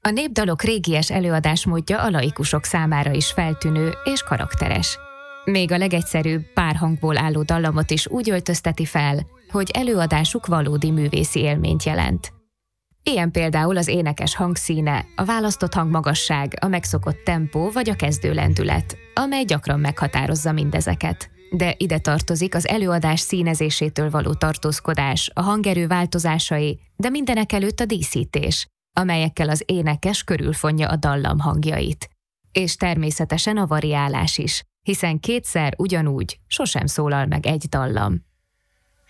A népdalok régies előadásmódja a laikusok számára is feltűnő és karakteres. Még a legegyszerűbb pár hangból álló dallamot is úgy öltözteti fel, hogy előadásuk valódi művészi élményt jelent. Ilyen például az énekes hangszíne, a választott hangmagasság, a megszokott tempó vagy a kezdő lendület, amely gyakran meghatározza mindezeket. De ide tartozik az előadás színezésétől való tartózkodás, a hangerő változásai, de mindenekelőtt a díszítés, amelyekkel az énekes körülfonja a dallam hangjait. És természetesen a variálás is, hiszen kétszer ugyanúgy sosem szólal meg egy dallam.